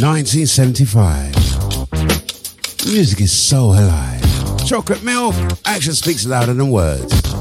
1975. Music is so alive. Chocolate milk, action speaks louder than words.